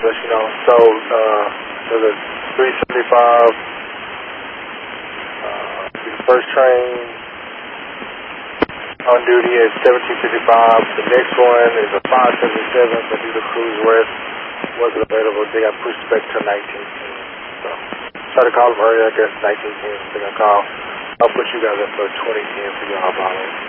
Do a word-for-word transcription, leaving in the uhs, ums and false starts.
let you know. So, uh, there's a three seventy-five, uh, the first train on duty at seventeen fifty-five. The next one is a five seventy-seven, but due to cruise rest, wasn't available. They got pushed back to nineteen ten. So, try to call them earlier, I guess nineteen ten, they're going to call. I'll put you guys up for twenty ten for your hop on.